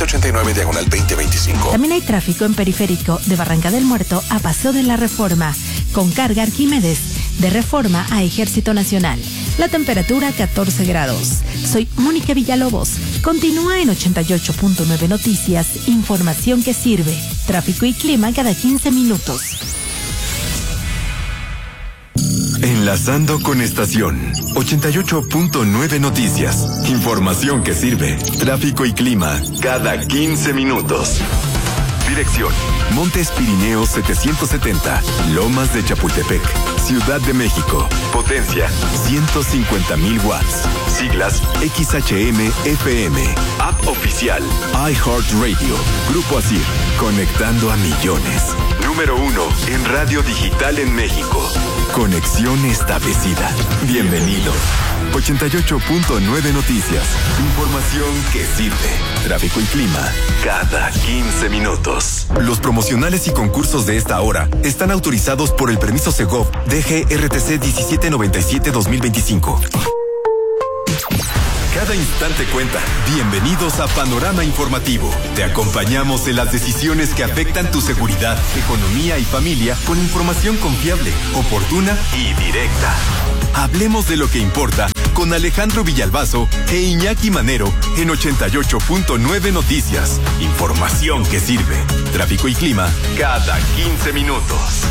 2089/2025. También hay tráfico en Periférico de Barranca del Muerto a Paseo de la Reforma, con carga Arquímedes, de Reforma a Ejército Nacional. La temperatura 14 grados. Soy Mónica Villalobos. Continúa en 88.9 Noticias, información que sirve. Tráfico y clima cada 15 minutos. Enlazando con estación 88.9 Noticias. Información que sirve. Tráfico y clima cada 15 minutos. Dirección: Montes Pirineos 770, Lomas de Chapultepec, Ciudad de México. Potencia: 150,000 watts. Siglas: XHM-FM. App oficial: iHeartRadio. Grupo ASIR, conectando a millones. Número 1 en radio digital en México. Conexión establecida. Bienvenido. 88.9 Noticias. Información que sirve. Tráfico y clima cada 15 minutos. Los promocionales y concursos de esta hora están autorizados por el permiso Segov DGRTC 1797-2025. Cada instante cuenta. Bienvenidos a Panorama Informativo. Te acompañamos en las decisiones que afectan tu seguridad, economía y familia con información confiable, oportuna y directa. Hablemos de lo que importa con Alejandro Villalbazo e Iñaki Manero en 88.9 Noticias. Información que sirve. Tráfico y clima cada 15 minutos.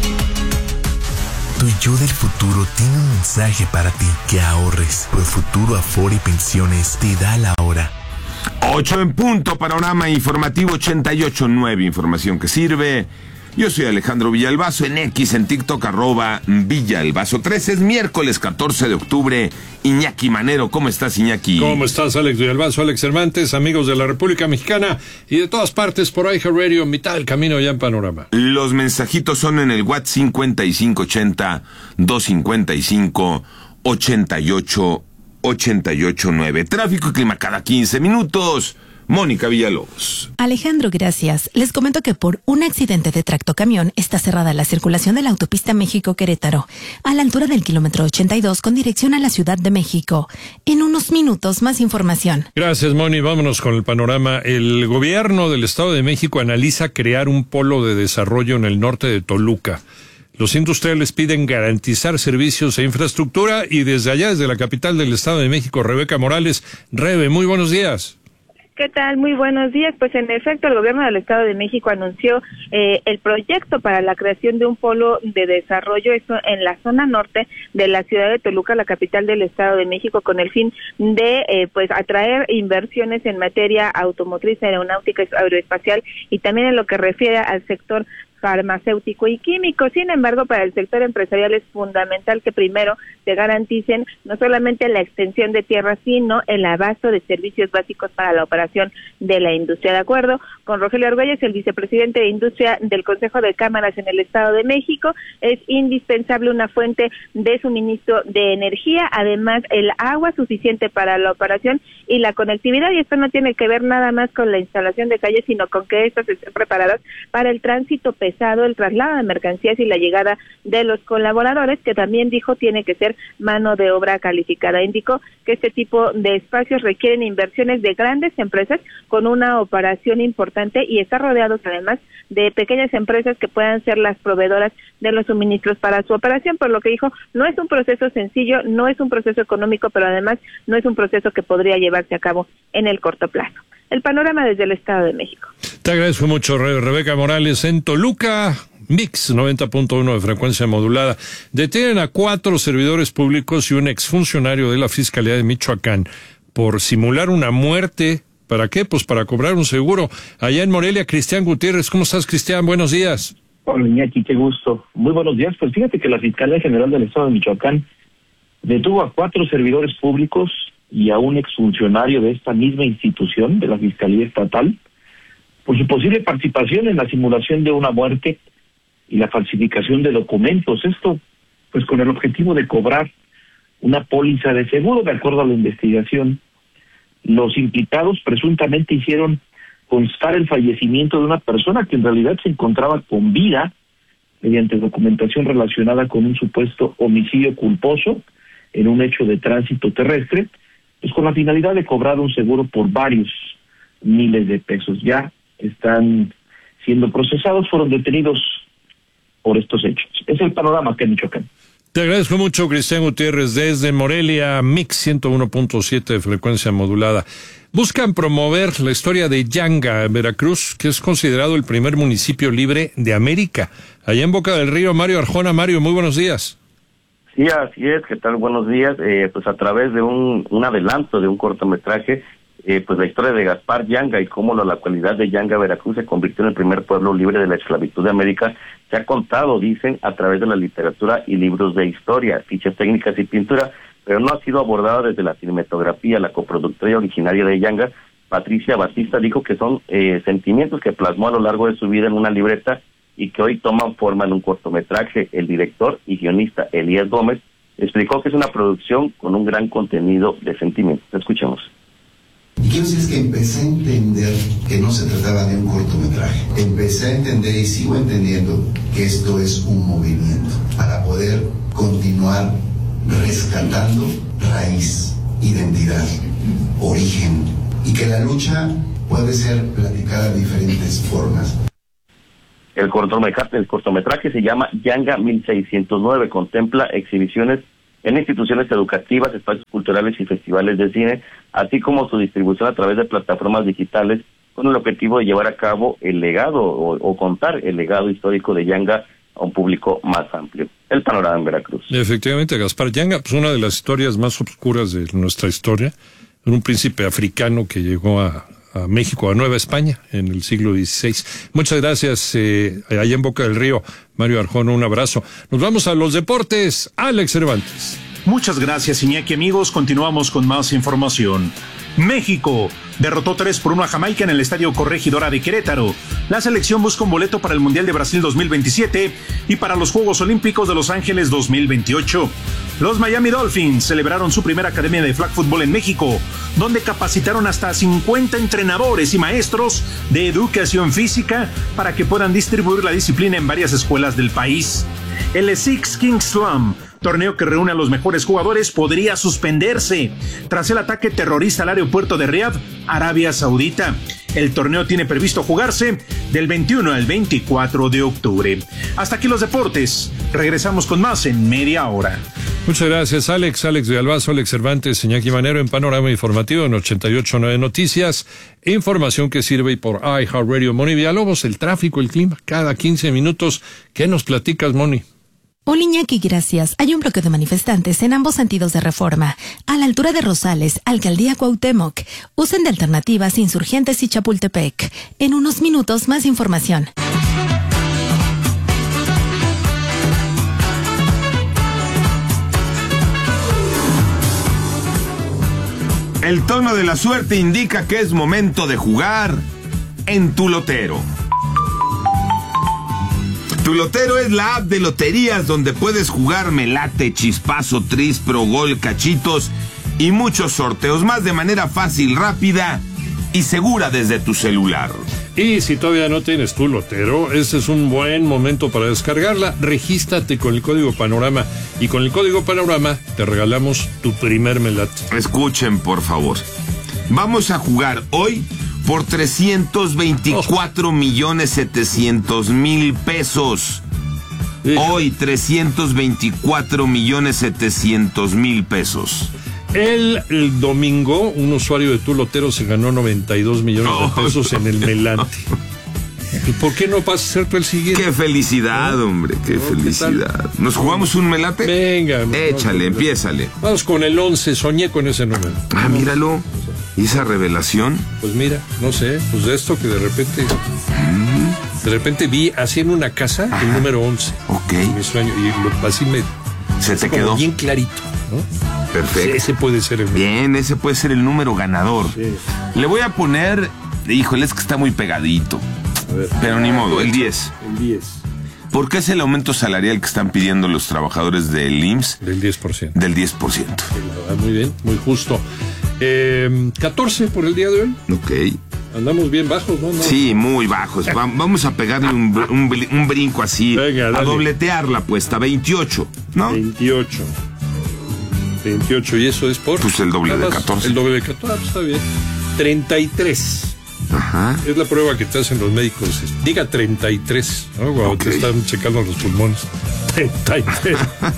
Tu yo del futuro tiene un mensaje para ti: que ahorres. Profuturo Afore Pensiones te da la hora. 8 en punto, Panorama Informativo 88.9, información que sirve. Yo soy Alejandro Villalbazo, en X, en TikTok, @Villalbazo13. Es miércoles 14 de octubre. Iñaki Manero, ¿cómo estás, Iñaki? ¿Cómo estás, Alex Villalbazo, Alex Cervantes, amigos de la República Mexicana y de todas partes por iHeartRadio, mitad del camino ya en Panorama? Los mensajitos son en el WhatsApp 5580-255-8889. Tráfico y clima cada 15 minutos. Mónica Villalobos. Alejandro, gracias. Les comento que por un accidente de tractocamión está cerrada la circulación de la autopista México-Querétaro, a la altura del kilómetro 82 con dirección a la Ciudad de México. En unos minutos, más información. Gracias, Moni. Vámonos con el panorama. El gobierno del Estado de México analiza crear un polo de desarrollo en el norte de Toluca. Los industriales piden garantizar servicios e infraestructura y desde allá, desde la capital del Estado de México, Rebeca Morales. Rebe, muy buenos días. ¿Qué tal? Muy buenos días. Pues en efecto, el gobierno del Estado de México anunció el proyecto para la creación de un polo de desarrollo, esto en la zona norte de la ciudad de Toluca, la capital del Estado de México, con el fin de pues atraer inversiones en materia automotriz, aeronáutica, aeroespacial y también en lo que refiere al sector farmacéutico y químico. Sin embargo, para el sector empresarial es fundamental que primero se garanticen no solamente la extensión de tierra, sino el abasto de servicios básicos para la operación de la industria. De acuerdo con Rogelio Argüelles, el vicepresidente de Industria del Consejo de Cámaras en el Estado de México, es indispensable una fuente de suministro de energía, además el agua suficiente para la operación y la conectividad, y esto no tiene que ver nada más con la instalación de calles, sino con que estas estén preparadas para el tránsito pesado, el traslado de mercancías y la llegada de los colaboradores, que también dijo tiene que ser mano de obra calificada. Indicó que este tipo de espacios requieren inversiones de grandes empresas con una operación importante y está rodeados además de pequeñas empresas que puedan ser las proveedoras de los suministros para su operación, por lo que dijo, no es un proceso sencillo, no es un proceso económico, pero además no es un proceso que podría llevarse a cabo en el corto plazo. El panorama desde el Estado de México. Te agradezco mucho, Rebeca Morales. En Toluca, Mix 90.1 de frecuencia modulada. Detienen a 4 servidores públicos y un exfuncionario de la Fiscalía de Michoacán por simular una muerte. ¿Para qué? Pues para cobrar un seguro. Allá en Morelia, Cristian Gutiérrez. ¿Cómo estás, Cristian? Buenos días. Hola, Iñaki, qué gusto. Muy buenos días. Pues fíjate que la Fiscalía General del Estado de Michoacán detuvo a 4 servidores públicos y a un exfuncionario de esta misma institución, de la Fiscalía Estatal, por su posible participación en la simulación de una muerte y la falsificación de documentos. Esto, pues, con el objetivo de cobrar una póliza de seguro. De acuerdo a la investigación, los implicados presuntamente hicieron constar el fallecimiento de una persona que en realidad se encontraba con vida mediante documentación relacionada con un supuesto homicidio culposo en un hecho de tránsito terrestre, pues con la finalidad de cobrar un seguro por varios miles de pesos. Ya están siendo procesados, fueron detenidos por estos hechos. Es el panorama acá en Michoacán. Te agradezco mucho, Cristian Gutiérrez, desde Morelia, Mix 101.7 de frecuencia modulada. Buscan promover la historia de Yanga, Veracruz, que es considerado el primer municipio libre de América. Allá en Boca del Río, Mario Arjona. Mario, muy buenos días. Sí, así es. ¿Qué tal? Buenos días. Pues a través de un adelanto de un cortometraje, pues la historia de Gaspar Yanga y cómo la localidad de Yanga, Veracruz, se convirtió en el primer pueblo libre de la esclavitud de América, se ha contado, dicen, a través de la literatura y libros de historia, fichas técnicas y pintura, pero no ha sido abordada desde la cinematografía. La coproductora originaria de Yanga, Patricia Batista, dijo que son sentimientos que plasmó a lo largo de su vida en una libreta y que hoy toman forma en un cortometraje. El director y guionista Elías Gómez explicó que es una producción con un gran contenido de sentimientos. Escuchemos. Y quiero decir que empecé a entender que no se trataba de un cortometraje. Empecé a entender y sigo entendiendo que esto es un movimiento para poder continuar rescatando raíz, identidad, origen, y que la lucha puede ser platicada de diferentes formas. El cortometraje se llama Yanga 1609, contempla exhibiciones en instituciones educativas, espacios culturales y festivales de cine, así como su distribución a través de plataformas digitales, con el objetivo de llevar a cabo el legado o contar el legado histórico de Yanga a un público más amplio. El panorama en Veracruz. Efectivamente, Gaspar Yanga, pues una de las historias más oscuras de nuestra historia, un príncipe africano que llegó a México, a Nueva España, en el siglo XVI. Muchas gracias, allá en Boca del Río, Mario Arjona, un abrazo. Nos vamos a los deportes, Alex Cervantes. Muchas gracias, Iñaki. Amigos, continuamos con más información. México derrotó 3-1 a Jamaica en el Estadio Corregidora de Querétaro. La selección busca un boleto para el Mundial de Brasil 2027 y para los Juegos Olímpicos de Los Ángeles 2028. Los Miami Dolphins celebraron su primera academia de flag football en México, donde capacitaron hasta 50 entrenadores y maestros de educación física para que puedan distribuir la disciplina en varias escuelas del país. El Six Kings Slam, torneo que reúne a los mejores jugadores, podría suspenderse tras el ataque terrorista al aeropuerto de Riad, Arabia Saudita. El torneo tiene previsto jugarse del 21 al 24 de octubre. Hasta aquí los deportes. Regresamos con más en media hora. Muchas gracias, Alex. Alex Villalbazo, Alex Cervantes, Iñaki Manero en Panorama Informativo en 88.9 Noticias. Información que sirve por iHeartRadio. Moni Villalobos, el tráfico, el clima, cada 15 minutos. ¿Qué nos platicas, Moni? Hola, Iñaki, gracias. Hay un bloqueo de manifestantes en ambos sentidos de Reforma, a la altura de Rosales, Alcaldía Cuauhtémoc. Usen de alternativas Insurgentes y Chapultepec. En unos minutos, más información. El tono de la suerte indica que es momento de jugar en Tu Lotero. Tu Lotero es la app de loterías donde puedes jugar Melate, Chispazo, Tris, Pro Gol, Cachitos y muchos sorteos más de manera fácil, rápida y segura desde tu celular. Y si todavía no tienes Tu Lotero, este es un buen momento para descargarla. Regístrate con el código Panorama y con el código Panorama te regalamos tu primer Melate. Escuchen, por favor. Vamos a jugar hoy por 324,700,000 pesos. Hoy 324,700,000 pesos. El domingo, un usuario de Tu Lotero se ganó 92 millones de pesos en el Melate. ¿Y por qué no vas a ser tú el siguiente? ¡Qué felicidad, hombre! ¡Qué felicidad! ¿Nos jugamos un Melate? Venga. Échale, empiézale. Vamos con el 11, soñé con ese número. Ah, míralo. ¿Y esa revelación? Pues mira, no sé, pues de esto que de repente vi así en una casa. Ajá. El número 11. Ok. Mi sueño, y así se te quedó bien clarito, ¿no? Perfecto. Ese puede ser el número. Bien, ese puede ser el número ganador. Sí. Le voy a poner, híjole, es que está muy pegadito. A ver. Pero ni modo, el 10. El 10. ¿Por qué es el aumento salarial que están pidiendo los trabajadores del IMSS? Del 10%. Del 10%. Muy bien, muy justo. 14 por el día de hoy. Ok. Andamos bien bajos, ¿no? Sí, muy bajos. Vamos a pegarle un brinco así. Venga, dale. A dobletear la apuesta. 28, ¿no? 28. Y eso es por... Pues el doble de 14. El doble de 14, está bien. 33. Ajá. Es la prueba que te hacen los médicos. Diga 33, ¿no? Cuando te están checando los pulmones. 33.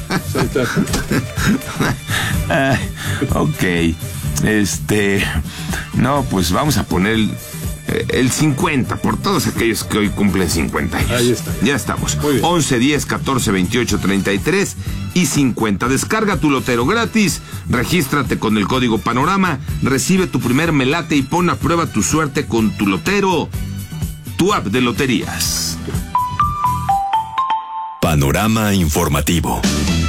Ok. No, pues vamos a poner el 50 por todos aquellos que hoy cumplen 50 años. Ahí está. Ya estamos. 11, 10, 14, 28, 33 y 50. Descarga tu lotero gratis, regístrate con el código Panorama, recibe tu primer melate y pon a prueba tu suerte con tu lotero, tu app de loterías. Panorama informativo.